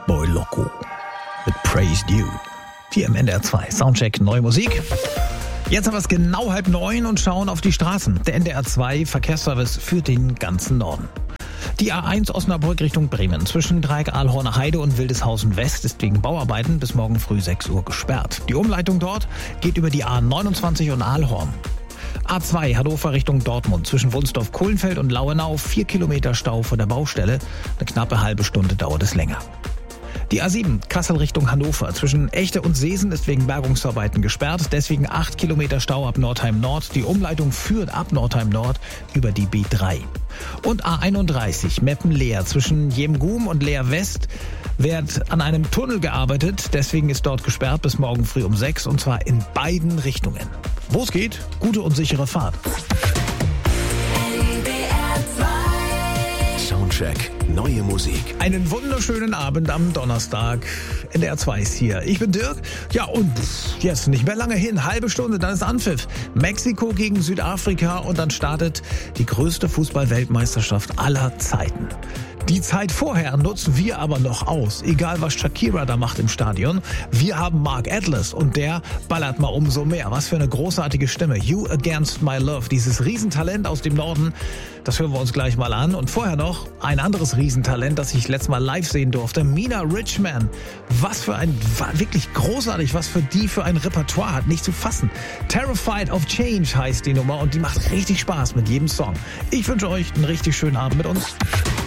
Boy Loco mit Praise Due. Hier im NDR 2 Soundcheck Neue Musik. Jetzt haben wir es genau 8:30 und schauen auf die Straßen. Der NDR 2 Verkehrsservice für den ganzen Norden. Die A1 Osnabrück Richtung Bremen zwischen Dreieck Ahlhorner Heide und Wildeshausen West ist wegen Bauarbeiten bis morgen früh 6 Uhr gesperrt. Die Umleitung dort geht über die A29 und Ahlhorn. A2 Hannover Richtung Dortmund zwischen Wunsdorf-Kohlenfeld und Lauenau 4 Kilometer Stau vor der Baustelle. Eine knappe halbe Stunde dauert es länger. Die A7 Kassel Richtung Hannover zwischen Echte und Seesen ist wegen Bergungsarbeiten gesperrt. Deswegen 8 Kilometer Stau ab Nordheim Nord. Die Umleitung führt ab Nordheim Nord über die B3. Und A31 Meppen-Leer zwischen Jemgum und Leer West wird an einem Tunnel gearbeitet. Deswegen ist dort gesperrt bis morgen früh um 6 und zwar in beiden Richtungen. Wo es geht, gute und sichere Fahrt. Soundcheck Neue Musik. Einen wunderschönen Abend am Donnerstag. NDR 2 ist hier. Ich bin Dirk. Ja, und jetzt nicht mehr lange hin. Halbe Stunde, dann ist Anpfiff. Mexiko gegen Südafrika und dann startet die größte Fußball-Weltmeisterschaft aller Zeiten. Die Zeit vorher nutzen wir aber noch aus. Egal, was Shakira da macht im Stadion. Wir haben Mark Atlas und der ballert mal umso mehr. Was für eine großartige Stimme. You Against My Love. Dieses Riesentalent aus dem Norden. Das hören wir uns gleich mal an. Und vorher noch ein anderes Riesentalent, das ich letztes Mal live sehen durfte. Mina Richman. Was für ein, wirklich großartig, was für ein Repertoire hat. Nicht zu fassen. Terrified of Change heißt die Nummer und die macht richtig Spaß mit jedem Song. Ich wünsche euch einen richtig schönen Abend mit uns.